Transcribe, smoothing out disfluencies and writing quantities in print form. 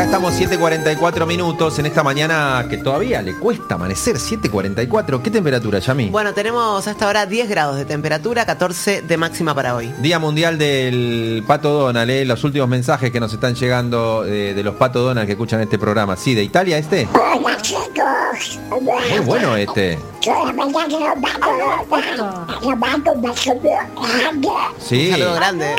Acá estamos 7:44 minutos en esta mañana que todavía le cuesta amanecer, 7:44. ¿Qué temperatura, Yami? Bueno, tenemos hasta ahora 10 grados de temperatura, 14 de máxima para hoy. Día Mundial del Pato Donald, los últimos mensajes que nos están llegando de los Pato Donald que escuchan este programa. Sí, ¿de Italia este? Hola chicos. Muy bueno este. Solamente que los patos Sí. Un saludo grande.